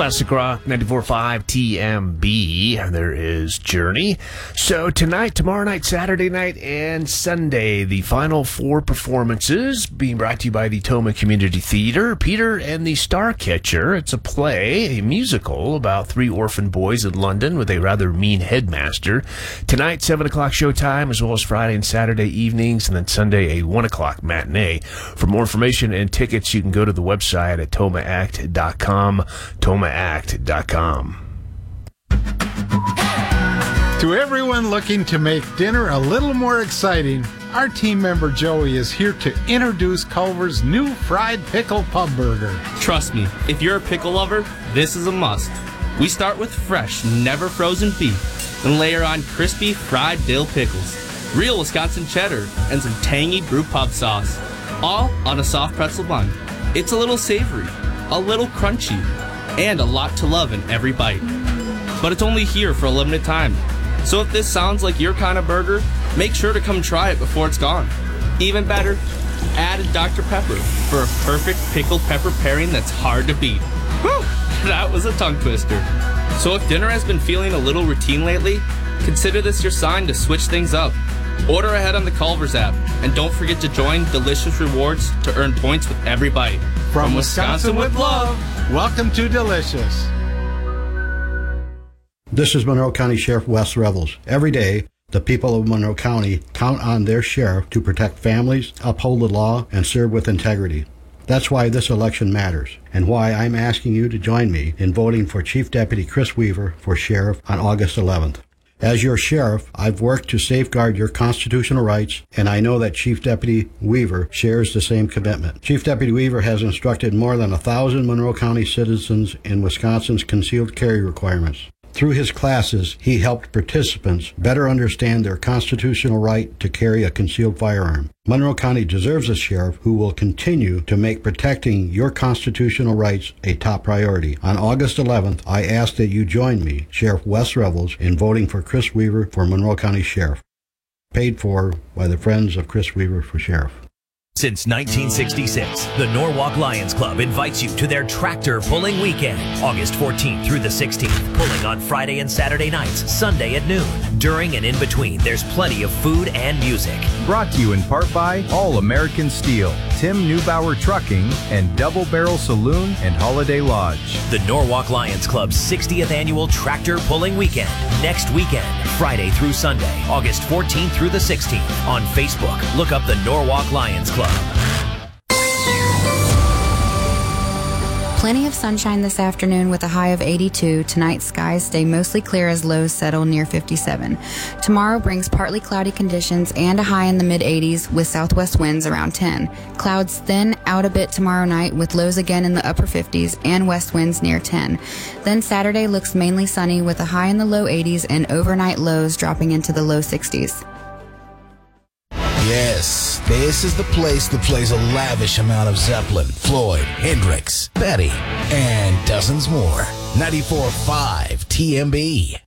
Classic Rock 94.5 TMB. There is Journey. So tonight, tomorrow night, Saturday night, and Sunday, the final four performances being brought to you by the Tomah Community Theater. Peter and the Starcatcher. It's a play, a musical about three orphan boys in London with a rather mean headmaster. Tonight, 7 o'clock showtime, as well as Friday and Saturday evenings, and then Sunday, a 1 o'clock matinee. For more information and tickets, you can go to the website at tomahact.com. tomahact.com. To everyone looking to make dinner a little more exciting, our team member Joey is here to introduce Culver's new fried pickle pub burger. Trust me, if you're a pickle lover, this is a must. We start with fresh, never frozen beef, and layer on crispy fried dill pickles, real Wisconsin cheddar, and some tangy brew pub sauce, all on a soft pretzel bun. It's a little savory, a little crunchy, and a lot to love in every bite. But it's only here for a limited time. So if this sounds like your kind of burger, make sure to come try it before it's gone. Even better, add a Dr. Pepper for a perfect pickled pepper pairing that's hard to beat. Whew, that was a tongue twister. So if dinner has been feeling a little routine lately, consider this your sign to switch things up. Order ahead on the Culver's app, and don't forget to join Delicious Rewards to earn points with every bite. From Wisconsin with love, welcome to Delicious. This is Monroe County Sheriff Wes Revels. Every day, the people of Monroe County count on their sheriff to protect families, uphold the law, and serve with integrity. That's why this election matters, and why I'm asking you to join me in voting for Chief Deputy Chris Weaver for sheriff on August 11th. As your sheriff, I've worked to safeguard your constitutional rights, and I know that Chief Deputy Weaver shares the same commitment. Chief Deputy Weaver has instructed more than 1,000 Monroe County citizens in Wisconsin's concealed carry requirements. Through his classes, he helped participants better understand their constitutional right to carry a concealed firearm. Monroe County deserves a sheriff who will continue to make protecting your constitutional rights a top priority. On August 11th, I ask that you join me, Sheriff Wes Revels, in voting for Chris Weaver for Monroe County Sheriff. Paid for by the Friends of Chris Weaver for Sheriff. Since 1966, the Norwalk Lions Club invites you to their tractor pulling weekend, August 14th through the 16th, pulling on Friday and Saturday nights, Sunday at noon. During and in between, there's plenty of food and music. Brought to you in part by All American Steel, Tim Neubauer Trucking, and Double Barrel Saloon and Holiday Lodge. The Norwalk Lions Club's 60th annual tractor pulling weekend, next weekend, Friday through Sunday, August 14th through the 16th. On Facebook, look up the Norwalk Lions Club. Plenty of sunshine this afternoon with a high of 82. Tonight, skies stay mostly clear as lows settle near 57. Tomorrow brings partly cloudy conditions and a high in the mid-80s with southwest winds around 10. Clouds thin out a bit tomorrow night with lows again in the upper 50s and west winds near 10. Then Saturday looks mainly sunny with a high in the low 80s and overnight lows dropping into the low 60s. Yes, this is the place that plays a lavish amount of Zeppelin, Floyd, Hendrix, Betty, and dozens more. 94.5 TMB.